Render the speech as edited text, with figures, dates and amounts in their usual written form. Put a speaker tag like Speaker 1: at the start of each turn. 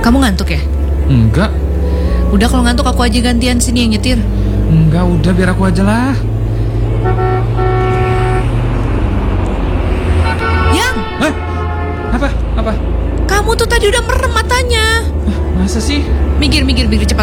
Speaker 1: Kamu ngantuk ya?
Speaker 2: Enggak.
Speaker 1: Udah kalau ngantuk aku aja gantian sini yang nyetir.
Speaker 2: Enggak, udah biar aku aja lah.
Speaker 1: Yang!
Speaker 2: Hah? Apa?
Speaker 1: Kamu tuh tadi udah merem matanya.
Speaker 2: Masa sih?
Speaker 1: Minggir cepat.